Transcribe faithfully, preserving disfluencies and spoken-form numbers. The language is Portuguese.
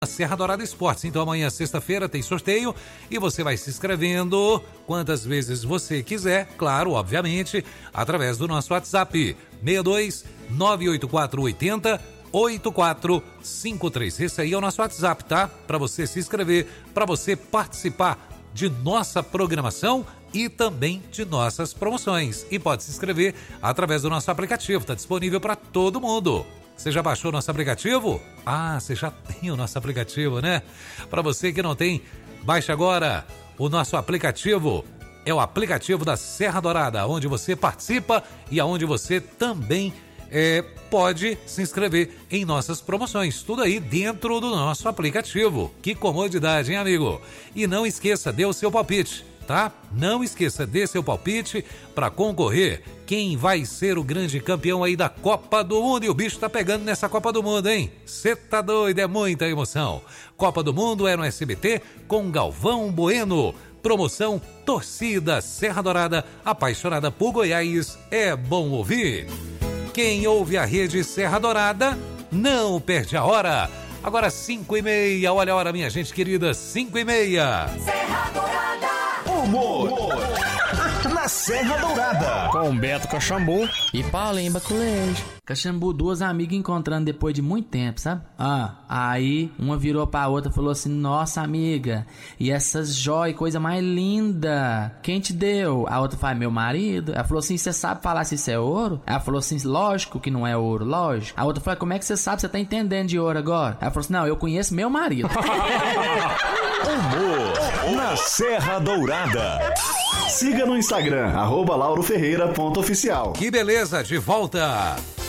Serra Dourada Esportes. Então amanhã, sexta-feira, tem sorteio e você vai se inscrevendo quantas vezes você quiser, claro, obviamente, através do nosso WhatsApp seis dois nove oito quatro oito zero oito quatro cinco três. Esse aí é o nosso WhatsApp, tá? Para você se inscrever, para você participar de nossa programação e também de nossas promoções. E pode se inscrever através do nosso aplicativo, tá disponível para todo mundo. Você já baixou o nosso aplicativo? Ah, você já tem o nosso aplicativo, né? Para você que não tem, baixe agora o nosso aplicativo. É o aplicativo da Serra Dourada, onde você participa e aonde você também é, pode se inscrever em nossas promoções. Tudo aí dentro do nosso aplicativo. Que comodidade, hein, amigo? E não esqueça, dê o seu palpite, tá? Não esqueça, dê seu palpite para concorrer. Quem vai ser o grande campeão aí da Copa do Mundo? E o bicho tá pegando nessa Copa do Mundo, hein? Cê tá doido, é muita emoção. Copa do Mundo é no S B T com Galvão Bueno. Promoção Torcida Serra Dourada, apaixonada por Goiás, é bom ouvir. Quem ouve a rede Serra Dourada não perde a hora. Agora cinco e meia, olha a hora, minha gente querida, cinco e meia. Serra Dourada. Humor na Serra Dourada. Com Beto Caxambu e Paulinho Baculejo. Caxambu, duas amigas encontrando depois de muito tempo, sabe? Ah, aí uma virou pra outra e falou assim: nossa amiga, e essas joias, coisa mais linda, quem te deu? A outra falou: meu marido. Ela falou assim: você sabe falar se isso é ouro? Ela falou assim: lógico que não é ouro, lógico. A outra falou: como é que você sabe? Você tá entendendo de ouro agora? Ela falou assim: não, eu conheço meu marido. Humor na Serra Dourada. Siga no Instagram, arroba lauro ferreira ponto oficial. Que beleza, de volta